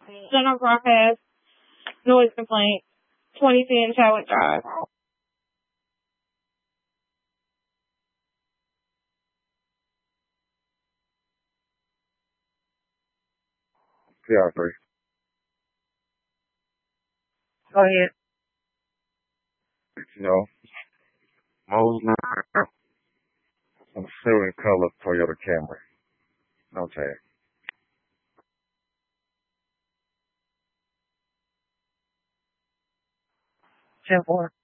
General broadcast, noise complaint, 2010 Chadwick Drive. PR3. Go ahead. You know, Mosley, some silver color Toyota Camry. No tag. 10-4.